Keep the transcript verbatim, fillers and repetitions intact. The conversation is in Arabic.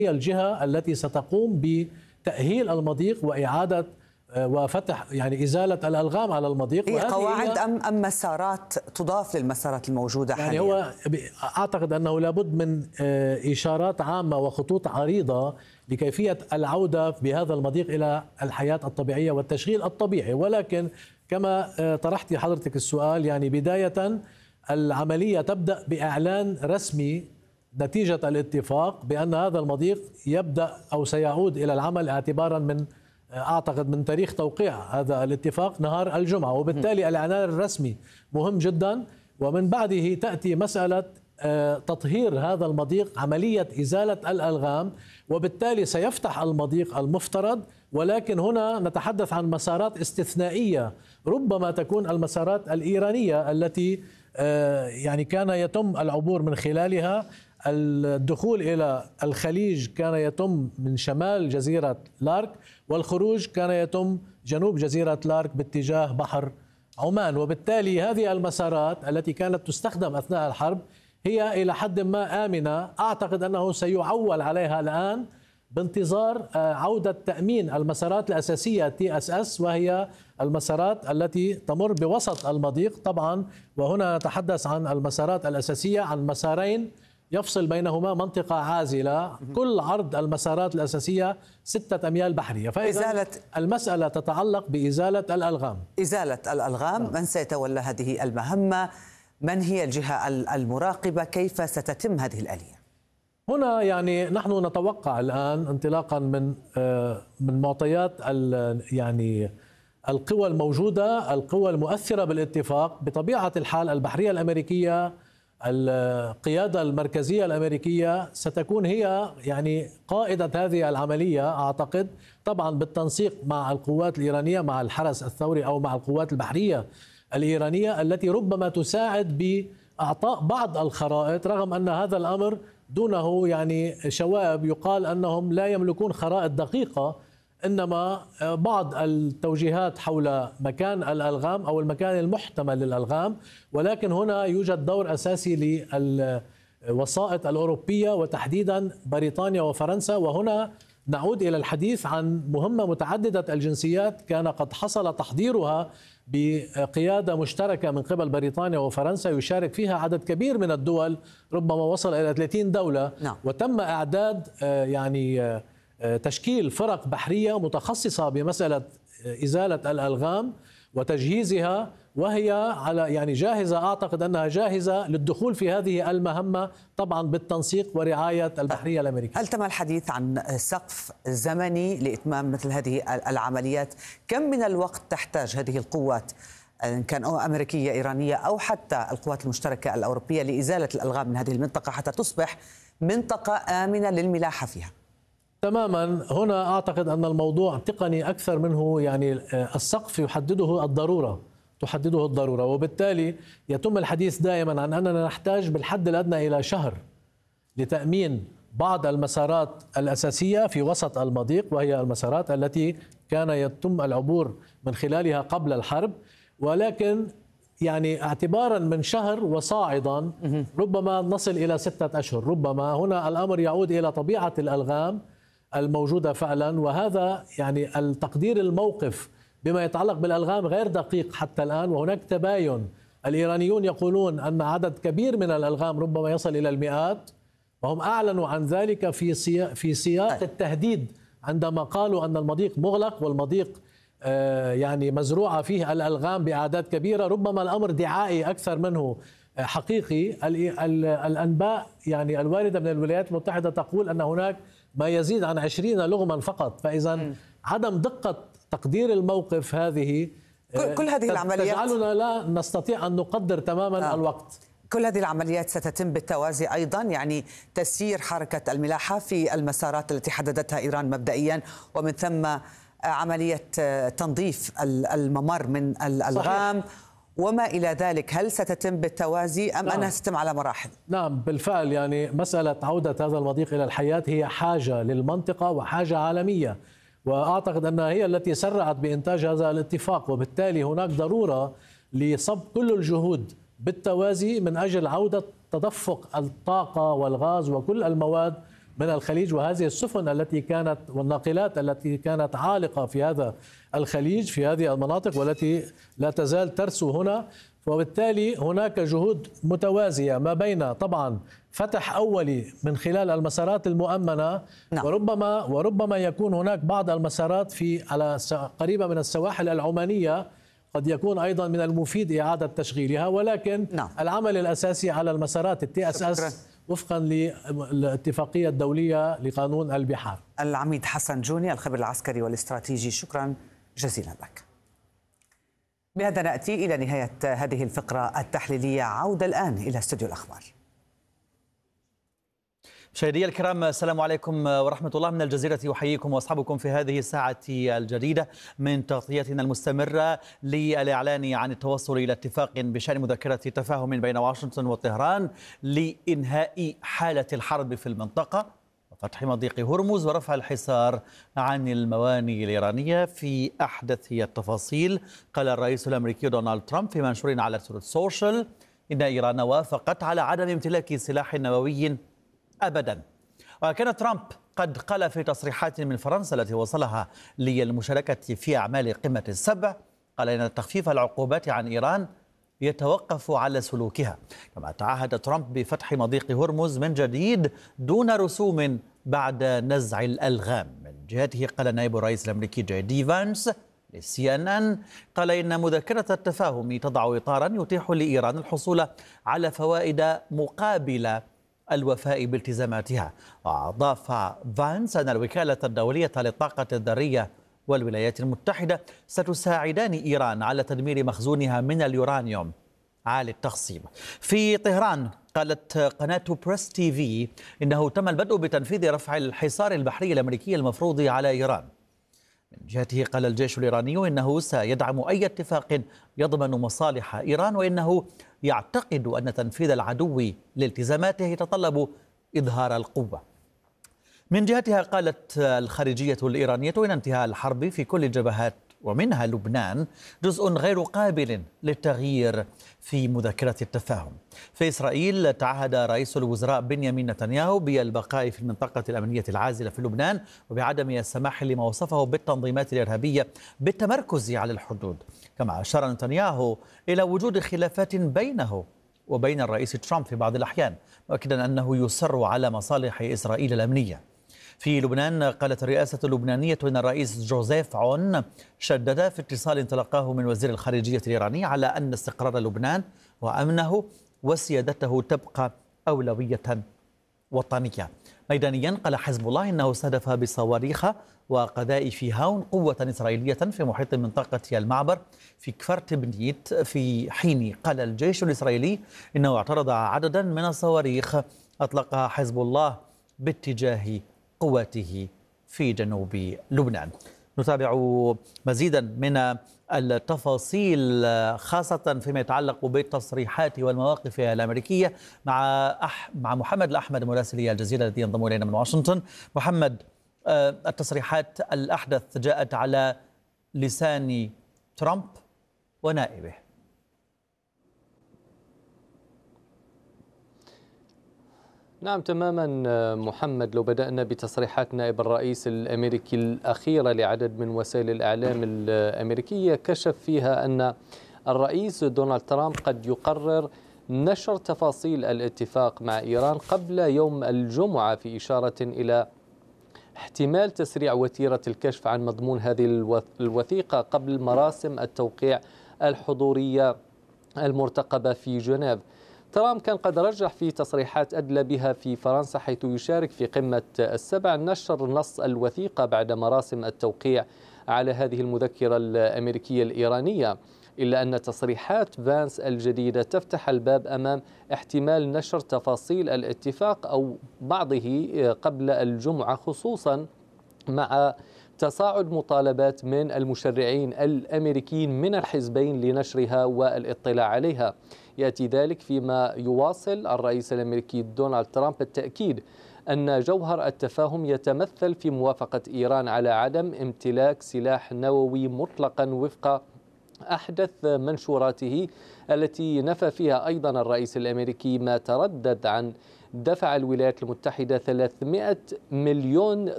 هي الجهة التي ستقوم بتأهيل المضيق وإعادة وفتح يعني إزالة الألغام على المضيق. هي قواعد أم أم مسارات تضاف للمسارات الموجودة يعني حاليا؟ هو أعتقد أنه لابد من إشارات عامة وخطوط عريضة لكيفية العودة بهذا المضيق إلى الحياة الطبيعية والتشغيل الطبيعي. ولكن كما طرحتي حضرتك السؤال، يعني بداية العملية تبدأ بإعلان رسمي نتيجة الاتفاق بأن هذا المضيق يبدأ أو سيعود إلى العمل اعتبارا من أعتقد من تاريخ توقيع هذا الاتفاق نهار الجمعة، وبالتالي الإعلان الرسمي مهم جدا. ومن بعده تأتي مسألة تطهير هذا المضيق، عملية إزالة الألغام، وبالتالي سيفتح المضيق المفترض. ولكن هنا نتحدث عن مسارات استثنائية، ربما تكون المسارات الإيرانية التي يعني كان يتم العبور من خلالها. الدخول إلى الخليج كان يتم من شمال جزيرة لارك، والخروج كان يتم جنوب جزيرة لارك باتجاه بحر عمان. وبالتالي هذه المسارات التي كانت تستخدم أثناء الحرب هي إلى حد ما آمنة. أعتقد أنه سيعول عليها الآن بانتظار عودة تأمين المسارات الأساسية تي اس اس، وهي المسارات التي تمر بوسط المضيق طبعا. وهنا نتحدث عن المسارات الأساسية عن مسارين يفصل بينهما منطقة عازلة، كل عرض المسارات الأساسية ستة أميال بحرية. فإذا المسألة تتعلق بإزالة الألغام. إزالة الألغام، من سيتولى هذه المهمة؟ من هي الجهة المراقبة؟ كيف ستتم هذه الآلية؟ هنا يعني نحن نتوقع الآن انطلاقا من من معطيات يعني القوى الموجودة، القوى المؤثرة بالاتفاق. بطبيعة الحال البحرية الأمريكية، القيادة المركزية الأمريكية ستكون هي يعني قائدة هذه العملية، أعتقد طبعا بالتنسيق مع القوات الإيرانية، مع الحرس الثوري أو مع القوات البحرية الإيرانية التي ربما تساعد بإعطاء بعض الخرائط، رغم أن هذا الأمر دونه يعني شوائب. يقال أنهم لا يملكون خرائط دقيقة، إنما بعض التوجيهات حول مكان الألغام أو المكان المحتمل للألغام. ولكن هنا يوجد دور أساسي للوسائط الأوروبية وتحديدا بريطانيا وفرنسا. وهنا نعود إلى الحديث عن مهمة متعددة الجنسيات كان قد حصل تحضيرها بقيادة مشتركة من قبل بريطانيا وفرنسا، يشارك فيها عدد كبير من الدول، ربما وصل إلى ثلاثين دولة. نعم. وتم إعداد يعني تشكيل فرق بحرية متخصصة بمسألة إزالة الألغام وتجهيزها، وهي على يعني جاهزة. أعتقد أنها جاهزة للدخول في هذه المهمة طبعا بالتنسيق ورعاية البحرية الأمريكية. هل تم الحديث عن سقف زمني لإتمام مثل هذه العمليات؟ كم من الوقت تحتاج هذه القوات إن كان أمريكية إيرانية أو حتى القوات المشتركة الأوروبية لإزالة الألغام من هذه المنطقة حتى تصبح منطقة آمنة للملاحة فيها؟ تماما. هنا أعتقد أن الموضوع تقني أكثر منه، يعني السقف يحدده الضرورة تحدده الضرورة وبالتالي يتم الحديث دائما عن أننا نحتاج بالحد الأدنى إلى شهر لتأمين بعض المسارات الأساسية في وسط المضيق، وهي المسارات التي كان يتم العبور من خلالها قبل الحرب. ولكن يعني اعتبارا من شهر وصاعدا ربما نصل إلى ستة أشهر. ربما هنا الأمر يعود إلى طبيعة الألغام الموجودة فعلا، وهذا يعني التقدير الموقف بما يتعلق بالألغام غير دقيق حتى الآن. وهناك تباين، الإيرانيون يقولون أن عدد كبير من الألغام ربما يصل إلى المئات، وهم أعلنوا عن ذلك في سياق, في سياق التهديد عندما قالوا أن المضيق مغلق والمضيق يعني مزروعة فيه الألغام بأعداد كبيرة. ربما الأمر دعائي أكثر منه حقيقي. الأنباء يعني الواردة من الولايات المتحدة تقول أن هناك ما يزيد عن عشرين لغما فقط. فإذا عدم دقة تقدير الموقف هذه كل, كل هذه العمليات تجعلنا لا نستطيع أن نقدر تماما آه. الوقت. كل هذه العمليات ستتم بالتوازي أيضا، يعني تسيير حركة الملاحة في المسارات التي حددتها إيران مبدئيا، ومن ثم عملية تنظيف الممر من الألغام. صحيح. وما إلى ذلك. هل ستتم بالتوازي أم نعم. أنها ستتم على مراحل؟ نعم بالفعل. يعني مسألة عودة هذا المضيق إلى الحياة هي حاجة للمنطقة وحاجة عالمية، وأعتقد أنها هي التي سرعت بإنتاج هذا الاتفاق. وبالتالي هناك ضرورة لصب كل الجهود بالتوازي من أجل عودة تدفق الطاقة والغاز وكل المواد من الخليج، وهذه السفن التي كانت والناقلات التي كانت عالقة في هذا الخليج في هذه المناطق والتي لا تزال ترسو هنا. وبالتالي هناك جهود متوازية ما بين طبعا فتح أولي من خلال المسارات المؤمنة، نعم. وربما وربما يكون هناك بعض المسارات في على قريبة من السواحل العمانية قد يكون أيضا من المفيد إعادة تشغيلها، ولكن نعم. العمل الأساسي على المسارات التي اس اس وفقا للاتفاقية الدولية لقانون البحار. العميد حسن جوني الخبير العسكري والاستراتيجي، شكرا جزيلا لك. بهذا نأتي إلى نهاية هذه الفقرة التحليلية. عودة الآن إلى استوديو الأخبار. مشاهدي الكرام، السلام عليكم ورحمة الله من الجزيرة، وحييكم وأصحابكم في هذه الساعة الجديدة من تغطيتنا المستمرة للإعلان عن التوصل إلى اتفاق بشأن مذكرة تفاهم بين واشنطن وطهران لإنهاء حالة الحرب في المنطقة وفتح مضيق هرمز ورفع الحصار عن الموانئ الإيرانية. في أحدث التفاصيل قال الرئيس الأمريكي دونالد ترامب في منشور على تروث سوشيال إن إيران وافقت على عدم امتلاك سلاح نووي أبدا. وكان ترامب قد قال في تصريحات من فرنسا التي وصلها للمشاركة في أعمال قمة السبع، قال إن تخفيف العقوبات عن إيران يتوقف على سلوكها. كما تعهد ترامب بفتح مضيق هرمز من جديد دون رسوم بعد نزع الألغام. من جهته قال نائب الرئيس الأمريكي جي دي فانس للسي ان ان قال إن مذكرة التفاهم تضع إطارا يتيح لإيران الحصول على فوائد مقابل الوفاء بالتزاماتها. وأضاف فانس أن الوكالة الدولية للطاقة الذرية والولايات المتحدة ستساعدان إيران على تدمير مخزونها من اليورانيوم عالي التخصيب. في طهران قالت قناة بريس تي في إنه تم البدء بتنفيذ رفع الحصار البحري الأمريكي المفروض على إيران. من جهته قال الجيش الإيراني إنه سيدعم أي اتفاق يضمن مصالح إيران، وإنه يعتقد أن تنفيذ العدو لالتزاماته يتطلب إظهار القوة. من جهتها قالت الخارجية الإيرانية إن انتهاء الحرب في كل الجبهات ومنها لبنان جزء غير قابل للتغيير في مذكرة التفاهم. في إسرائيل تعهد رئيس الوزراء بنيامين نتنياهو بالبقاء في المنطقة الأمنية العازلة في لبنان وبعدم السماح لما وصفه بالتنظيمات الإرهابية بالتمركز على الحدود. كما أشار نتنياهو إلى وجود خلافات بينه وبين الرئيس ترامب في بعض الأحيان، مؤكدا أنه يصر على مصالح إسرائيل الأمنية. في لبنان قالت الرئاسة اللبنانية أن الرئيس جوزيف عون شدد في اتصال تلقاه من وزير الخارجية الإيراني على أن استقرار لبنان وأمنه وسيادته تبقى أولوية وطنية. ميدانيا قال حزب الله إنه استهدف بصواريخ وقذائف هاون قوة إسرائيلية في محيط منطقة المعبر في كفر تبنيت، في حين قال الجيش الإسرائيلي إنه اعترض عددا من الصواريخ أطلقها حزب الله باتجاه قواته في جنوب لبنان. نتابع مزيدا من التفاصيل خاصة فيما يتعلق بالتصريحات والمواقف الأمريكية مع أح مع محمد الأحمد مراسلي الجزيرة الذي ينضم إلينا من واشنطن. محمد، التصريحات الأحدث جاءت على لسان ترامب ونائبه. نعم تماما محمد. لو بدأنا بتصريحات نائب الرئيس الأمريكي الأخيرة لعدد من وسائل الإعلام الأمريكية، كشف فيها أن الرئيس دونالد ترامب قد يقرر نشر تفاصيل الاتفاق مع إيران قبل يوم الجمعة، في إشارة إلى احتمال تسريع وتيرة الكشف عن مضمون هذه الوثيقة قبل مراسم التوقيع الحضورية المرتقبة في جنيف. ترامب كان قد رجح في تصريحات أدلى بها في فرنسا حيث يشارك في قمة السبع نشر نص الوثيقة بعد مراسم التوقيع على هذه المذكرة الأمريكية الإيرانية، إلا أن تصريحات فانس الجديدة تفتح الباب أمام احتمال نشر تفاصيل الاتفاق أو بعضه قبل الجمعة، خصوصا مع تصاعد مطالبات من المشرعين الأمريكيين من الحزبين لنشرها والاطلاع عليها. يأتي ذلك فيما يواصل الرئيس الأمريكي دونالد ترامب التأكيد أن جوهر التفاهم يتمثل في موافقة إيران على عدم امتلاك سلاح نووي مطلقا وفق أحدث منشوراته التي نفى فيها أيضا الرئيس الأمريكي ما تردد عن دفع الولايات المتحدة ثلاثمائة مليون